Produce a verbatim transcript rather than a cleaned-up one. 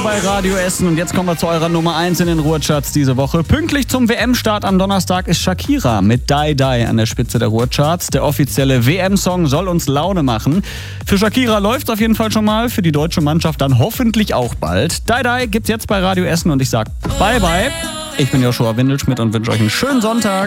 bei Radio Essen und jetzt kommen wir zu eurer Nummer eins in den Ruhrcharts diese Woche. Pünktlich zum W M-Start am Donnerstag ist Shakira mit Die Die an der Spitze der Ruhrcharts. Der offizielle W M-Song soll uns Laune machen. Für Shakira läuft's auf jeden Fall schon mal, für die deutsche Mannschaft dann hoffentlich auch bald. Die Die gibt's jetzt bei Radio Essen und ich sag bye bye. Ich bin Joshua Windelschmidt und wünsche euch einen schönen Sonntag.